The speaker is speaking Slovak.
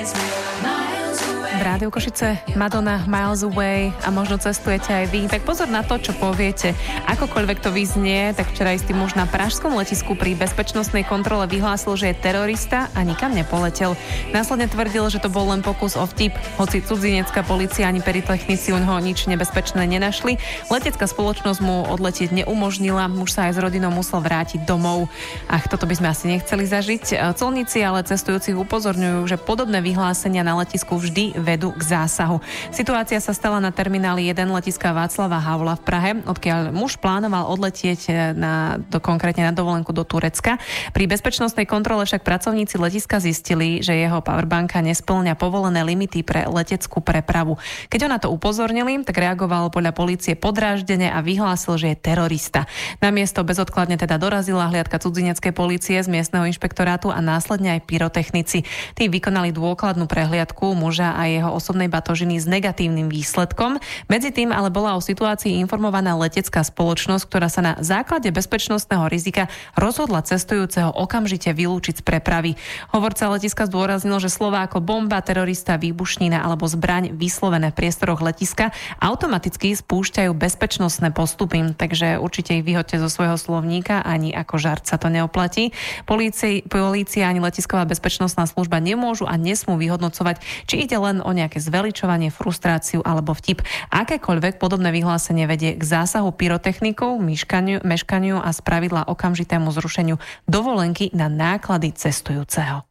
V Rádiu Košice Madonna Miles Away a možno cestujete aj vy, tak pozor na to, čo poviete. Akokoľvek to vyznie, tak včera istý muž na pražskom letisku pri bezpečnostnej kontrole vyhlásil, že je terorista a nikam nepoletel. Následne tvrdil, že to bol len pokus o vtip, hoci cudzinecká polícia ani peritechnici u neho nič nebezpečné nenašli. Letecká spoločnosť mu odletieť neumožnila, muž sa aj s rodinou musel vrátiť domov. Ach, toto by sme asi nechceli zažiť. Colníci ale cestujúcich upozorňujú, že podobné vyhlásenia na letisku vždy vedú k zásahu. Situácia sa stala na termináli 1 letiska Václava Havla v Prahe, odkiaľ muž plánoval odletieť konkrétne na dovolenku do Turecka. Pri bezpečnostnej kontrole však pracovníci letiska zistili, že jeho powerbanka nespĺňa povolené limity pre leteckú prepravu. Keď ho na to upozornili, tak reagoval podľa polície podráždene a vyhlásil, že je terorista. Na miesto bezodkladne teda dorazila hliadka cudzineckej polície z miestneho inšpektorátu a následne aj pyrotechnici. Tí vykonali dôkladnú prehliadku muža a jeho osobnej batožiny s negatívnym výsledkom. Medzi tým ale bola o situácii informovaná letecká spoločnosť, ktorá sa na základe bezpečnostného rizika rozhodla cestujúceho okamžite vylúčiť z prepravy. Hovorca letiska zdôraznil, že slová ako bomba, terorista, výbušnina alebo zbraň vyslovené v priestoroch letiska automaticky spúšťajú bezpečnostné postupy, takže určite ich vyhoďte zo svojho slovníka, ani ako žart sa to neoplatí. Polícia ani letisková bezpečnostná služba nemôžu a nesmú vyhodnocovať, či ide len o nejaké zveličovanie, frustráciu alebo vtip. Akékoľvek podobné vyhlásenie vedie k zásahu pyrotechnikov, meškaniu a spravidla okamžitému zrušeniu dovolenky na náklady cestujúceho.